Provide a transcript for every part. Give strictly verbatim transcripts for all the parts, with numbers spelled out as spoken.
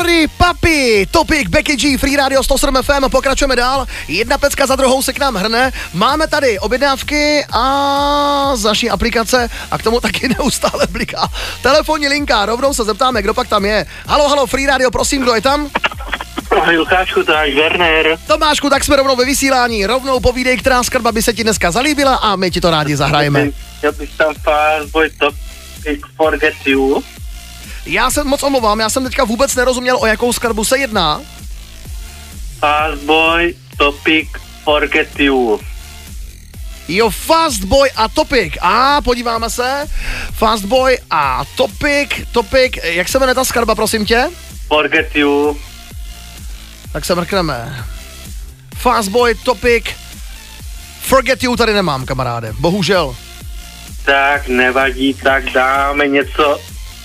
Sorry, papi, Topic, Becky G, Free Radio sto sedm F M, pokračujeme dál, jedna pecka za druhou se k nám hrne, máme tady objednávky a z naší aplikace a k tomu taky neustále bliká telefonní linka, rovnou se zeptáme, kdo pak tam je. Halo, halo, Free Radio, prosím, kdo je tam? Lukášku, to je Werner. Tomášku, tak jsme rovnou ve vysílání, rovnou povídej, která skladba by se ti dneska zalíbila a my ti to rádi zahrajeme. Já bych tam Fastboy Topic Forget You. Já se moc omlouvám, já jsem teďka vůbec nerozuměl, o jakou skladbu se jedná. Fastboy Topic Forget You. Jo, Fastboy a Topic. A podíváme se. Fastboy a Topic, Topic, jak se jmenuje ta skladba, prosím tě? Forget You. Tak se mrkneme. Fastboy, Topic, Forget You tady nemám, kamaráde, bohužel. Tak nevadí, tak dáme něco.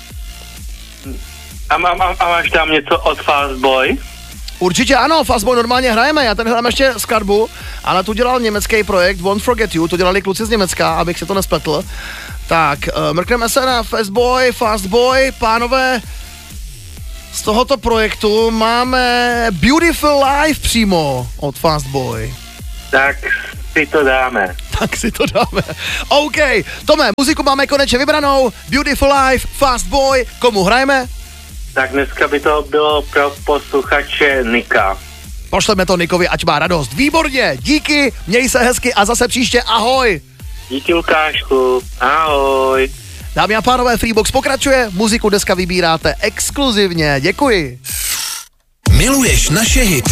A, má, a, a máš tam něco od Fastboy? Určitě ano, Fastboy normálně hrajeme, já tady hrám ještě skladbu, ale tu dělal německý projekt Won't Forget You, to dělali kluci z Německa, abych se to nespletl. Tak, uh, mrkneme se na Fastboy, Fastboy, pánové, z tohoto projektu máme Beautiful Life přímo od Fastboy. Tak si to dáme. Tak si to dáme. OK, Tome, muziku máme konečně vybranou, Beautiful Life, Fastboy, komu hrajeme? Tak dneska by to bylo pro posluchače Nika. Pošleme to Nikovi, ať má radost. Výborně, díky, měj se hezky a zase příště, ahoj. Díky Lukášku, ahoj. Dámy a pánové, Freebox pokračuje, muziku dneska vybíráte exkluzivně, děkuji. Miluješ naše hity?